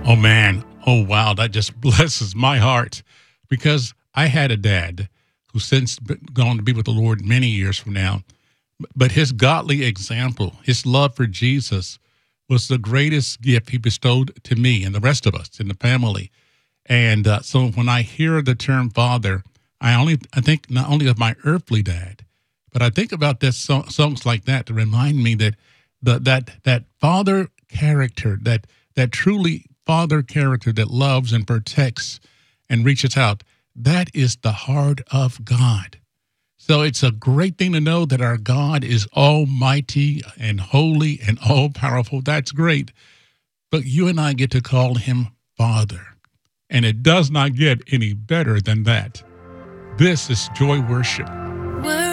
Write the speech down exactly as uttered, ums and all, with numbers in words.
Oh, man. Oh, wow. That just blesses my heart because I had a dad who's since been gone to be with the Lord many years from now. But his godly example, his love for Jesus was the greatest gift he bestowed to me and the rest of us in the family. And uh, so when I hear the term father, I only I think not only of my earthly dad, but I think about this so, songs like that to remind me that the, that that father character, that that truly father character that loves and protects and reaches out, that is the heart of God. So it's a great thing to know that our God is almighty and holy and all powerful. That's great. But you and I get to call him Father. And it does not get any better than that. This is Joy Worship.